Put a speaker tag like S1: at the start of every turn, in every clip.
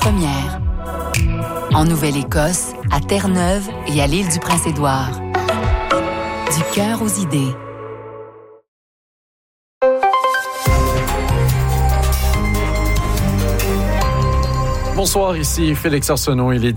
S1: premières. En Nouvelle-Écosse, à Terre-Neuve et à l'île du Prince-Édouard. Du cœur aux idées.
S2: Bonsoir, ici Félix Arsenault. Il est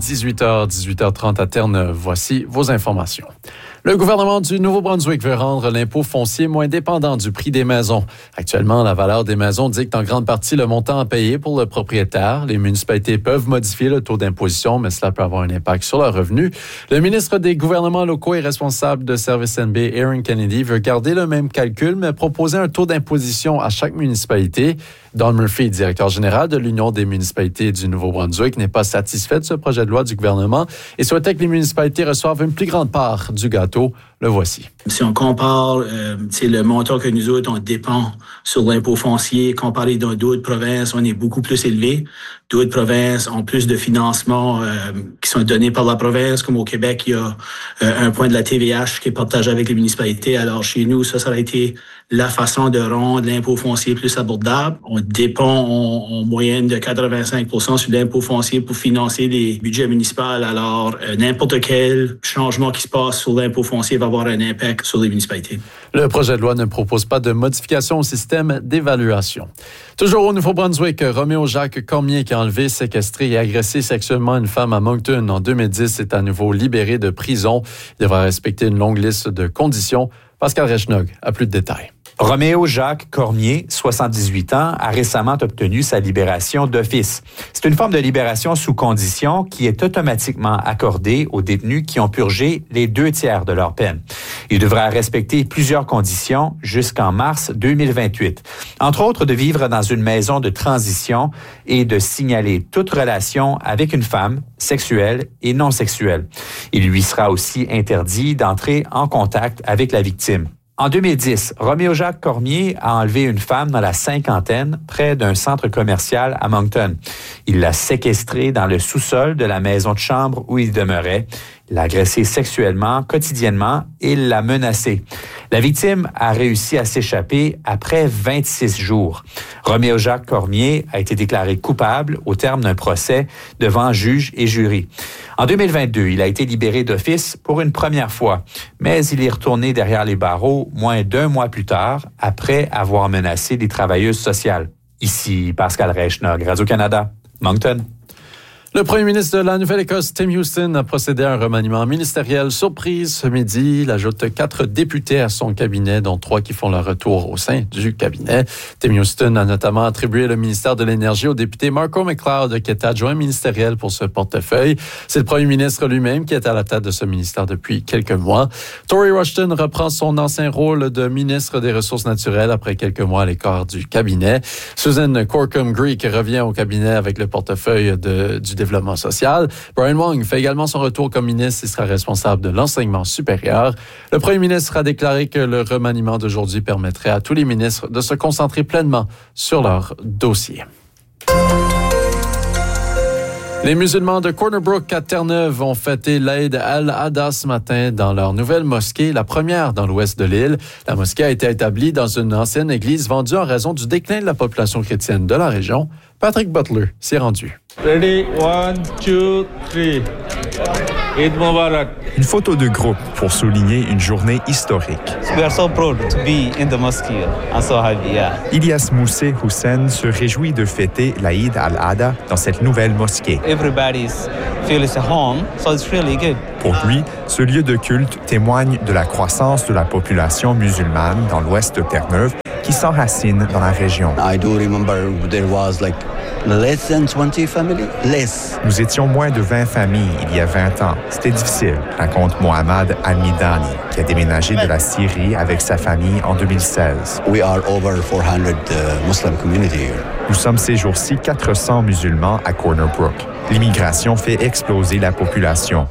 S2: 18h30 à Terre-Neuve. Voici vos informations. Le gouvernement du Nouveau-Brunswick veut rendre l'impôt foncier moins dépendant du prix des maisons. Actuellement, la valeur des maisons dicte en grande partie le montant à payer pour le propriétaire. Les municipalités peuvent modifier le taux d'imposition, mais cela peut avoir un impact sur leurs revenus. Le ministre des gouvernements locaux et responsable de Service NB, Aaron Kennedy, veut garder le même calcul, mais proposer un taux d'imposition à chaque municipalité. Don Murphy, directeur général de l'Union des municipalités du Nouveau-Brunswick, n'est pas satisfait de ce projet de loi du gouvernement et souhaitait que les municipalités reçoivent une plus grande part du gâteau. Le voici.
S3: Si on compare le montant que nous autres, on dépend sur l'impôt foncier, comparé dans d'autres provinces, on est beaucoup plus élevé. D'autres provinces ont plus de financements qui sont donnés par la province, comme au Québec, il y a un point de la TVH qui est partagé avec les municipalités. Alors chez nous, ça a été la façon de rendre l'impôt foncier plus abordable. On dépend en moyenne de 85% sur l'impôt foncier pour financer les budgets municipaux. Alors n'importe quel changement qui se passe sur l'impôt foncier va avoir un impact sur les municipalités.
S2: Le projet de loi ne propose pas de modification au système d'évaluation. Toujours au Nouveau-Brunswick, Roméo Jacques Cormier, qui a enlevé, séquestré et agressé sexuellement une femme à Moncton en 2010, est à nouveau libéré de prison. Il devra respecter une longue liste de conditions. Pascal Rechnog a plus de détails.
S4: Roméo Jacques Cormier, 78 ans, a récemment obtenu sa libération d'office. C'est une forme de libération sous condition qui est automatiquement accordée aux détenus qui ont purgé les 2/3 de leur peine. Il devra respecter plusieurs conditions jusqu'en mars 2028. Entre autres, de vivre dans une maison de transition et de signaler toute relation avec une femme, sexuelle et non sexuelle. Il lui sera aussi interdit d'entrer en contact avec la victime. En 2010, Roméo Jacques Cormier a enlevé une femme dans la cinquantaine près d'un centre commercial à Moncton. Il l'a séquestrée dans le sous-sol de la maison de chambre où il demeurait. Il l'a agressée sexuellement, quotidiennement, et l'a menacée. La victime a réussi à s'échapper après 26 jours. Roméo Jacques Cormier a été déclaré coupable au terme d'un procès devant juge et jury. En 2022, il a été libéré d'office pour une première fois, mais il est retourné derrière les barreaux moins d'1 mois plus tard, après avoir menacé des travailleuses sociales. Ici Pascal Rechnog, Radio-Canada, Moncton.
S2: Le premier ministre de la Nouvelle-Écosse, Tim Houston, a procédé à un remaniement ministériel surprise ce midi. Il ajoute 4 députés à son cabinet, dont 3 qui font leur retour au sein du cabinet. Tim Houston a notamment attribué le ministère de l'Énergie au député Marco McLeod, qui est adjoint ministériel pour ce portefeuille. C'est le premier ministre lui-même qui est à la tête de ce ministère depuis quelques mois. Tory Rushton reprend son ancien rôle de ministre des Ressources naturelles après quelques mois à l'écart du cabinet. Susan Corkum-Greek revient au cabinet avec le portefeuille du développement social. Brian Wong fait également son retour comme ministre et sera responsable de l'enseignement supérieur. Le premier ministre a déclaré que le remaniement d'aujourd'hui permettrait à tous les ministres de se concentrer pleinement sur leur dossier. Les musulmans de Corner Brook à Terre-Neuve ont fêté l'Aïd al-Adha ce matin dans leur nouvelle mosquée, la première dans l'ouest de l'île. La mosquée a été établie dans une ancienne église vendue en raison du déclin de la population chrétienne de la région. Patrick Butler s'y est rendu.
S5: Ready, 1, 2, 3. Eid Mubarak.
S6: Une photo de groupe pour souligner une journée historique.
S7: We are so proud to be in the mosque. I'm so happy, yeah.
S6: Ilyas Moussé Hussein se réjouit de fêter l'Aïd al-Adha dans cette nouvelle mosquée.
S7: Everybody feels at home, so it's really good.
S6: Pour lui, ce lieu de culte témoigne de la croissance de la population musulmane dans l'ouest de Terre-Neuve qui s'enracine dans la région.
S8: I do remember there was like less than 20 families, less.
S6: Nous étions moins de 20 familles il y a 20 ans. C'était difficile, raconte Mohamed Al-Midani, qui a déménagé de la Syrie avec sa famille en 2016.
S8: We are over 400 Muslim community here.
S6: Nous sommes ces jours-ci 400 musulmans à Corner Brook. L'immigration fait exploser la population.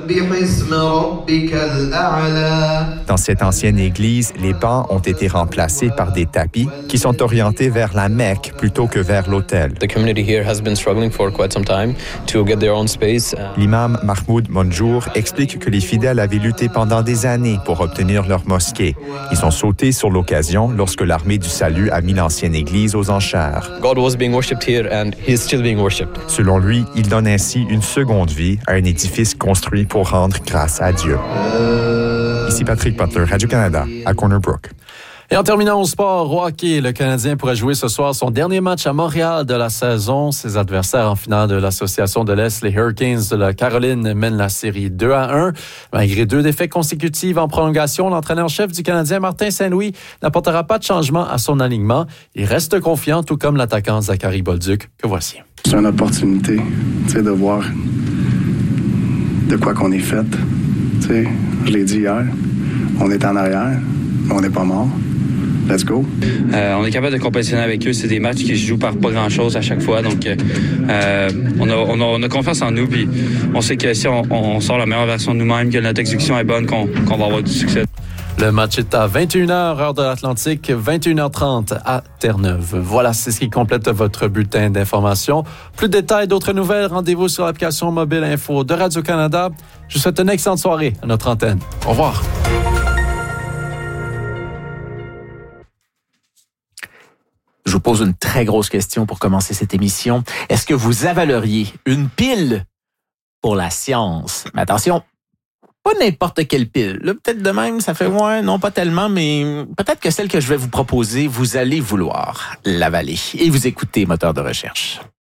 S6: Dans cette ancienne église, les bancs ont été remplacés par des tapis qui sont orientés vers la Mecque plutôt que vers l'autel.
S9: The community here has been struggling for quite some time to get their own space.
S6: L'imam Mahmoud Monjour explique que les fidèles avaient lutté pendant des années pour obtenir leur mosquée. Ils ont sauté sur l'occasion lorsque l'armée du salut a mis l'ancienne église aux enchères.
S9: God was being worshipped here and he is still being worshipped.
S6: Selon lui, il donne ainsi une seconde vie à un édifice construit pour rendre grâce à Dieu. Ici Patrick Butler, Radio-Canada, à Corner Brook.
S2: Et en terminant au sport, au hockey, le Canadien pourrait jouer ce soir son dernier match à Montréal de la saison. Ses adversaires en finale de l'Association de l'Est, les Hurricanes de la Caroline, mènent la série 2-1. Malgré 2 défaites consécutives en prolongation, l'entraîneur-chef du Canadien, Martin Saint-Louis, n'apportera pas de changement à son alignement. Il reste confiant, tout comme l'attaquant Zachary Bolduc, que voici.
S10: C'est une opportunité, de voir de quoi qu'on est fait. Je l'ai dit hier, on est en arrière, mais on n'est pas mort. Let's go.
S11: On est capable de compétitionner avec eux. C'est des matchs qui se jouent par pas grand-chose à chaque fois. Donc, on a confiance en nous. Puis on sait que si on sort la meilleure version de nous-mêmes, que notre exécution est bonne, qu'on va avoir du succès.
S2: Le match est à 21h, heure de l'Atlantique, 21h30 à Terre-Neuve. Voilà, c'est ce qui complète votre bulletin d'information. Plus de détails, d'autres nouvelles, rendez-vous sur l'application mobile info de Radio-Canada. Je vous souhaite une excellente soirée à notre antenne. Au revoir.
S12: Je vous pose une très grosse question pour commencer cette émission. Est-ce que vous avaleriez une pile pour la science? Mais attention, pas n'importe quelle pile. Là, peut-être de même, ça fait non pas tellement, mais peut-être que celle que je vais vous proposer, vous allez vouloir l'avaler. Et vous écoutez Moteur de recherche.